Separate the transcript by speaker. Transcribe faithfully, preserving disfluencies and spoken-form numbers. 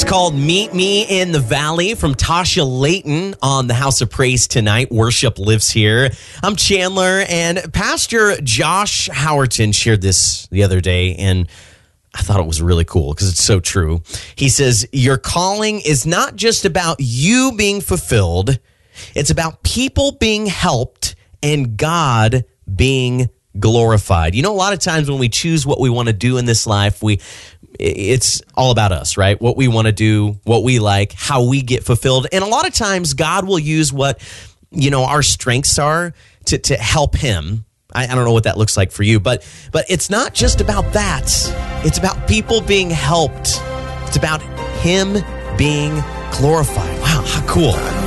Speaker 1: It's called Meet Me in the Valley from Tasha Layton on the House of Praise tonight. Worship lives here. I'm Chandler, and Pastor Josh Howerton shared this the other day, and I thought it was really cool because it's so true. He says, your calling is not just about you being fulfilled. It's about people being helped and God being glorified. You know, a lot of times when we choose what we want to do in this life, we it's all about us, right? What we want to do, what we like, how we get fulfilled. And a lot of times God will use what, you know, our strengths are to, to help him. I, I don't know what that looks like for you, but but it's not just about that. It's about people being helped. It's about him being glorified. Wow, how cool.